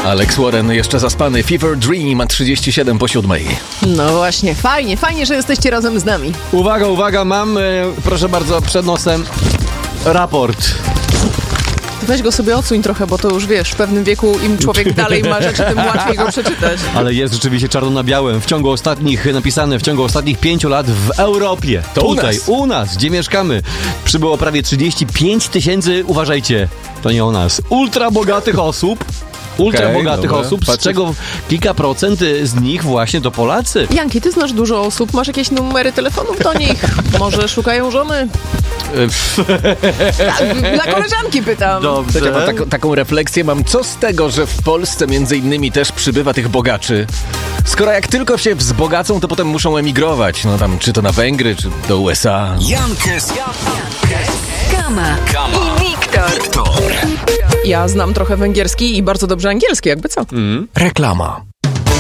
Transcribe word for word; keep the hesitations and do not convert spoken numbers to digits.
Alex Warren jeszcze zaspany. Fever Dream, trzydzieści siedem po siódmej. No właśnie, fajnie, fajnie, że jesteście razem z nami. Uwaga, uwaga, mam, e, proszę bardzo, przed nosem raport. Weź go sobie odsuń trochę, bo to już wiesz, w pewnym wieku im człowiek dalej ma rzeczy, tym łatwiej go przeczytać. Ale jest rzeczywiście czarno na białym. W ciągu ostatnich, napisane w ciągu ostatnich pięciu lat w Europie. To tutaj, u nas. u nas, gdzie mieszkamy, przybyło prawie trzydzieści pięć tysięcy, uważajcie, to nie o nas, ultra bogatych osób. Ultra Okej, bogatych dobra. osób, z Patrzę. czego kilka procent z nich właśnie to Polacy. Janki, ty znasz dużo osób, masz jakieś numery telefonów do nich? Może szukają żony? Tak, dla koleżanki pytam. Dobrze. Ja mam tak, taką refleksję mam, co z tego, że w Polsce między innymi też przybywa tych bogaczy, skoro jak tylko się wzbogacą, to potem muszą emigrować, no tam czy to na Węgry, czy do U S A. Jankes, Kama, Kama i Wiktor. Wiktor. Ja znam trochę węgierski i bardzo dobrze angielski, jakby co. Reklama.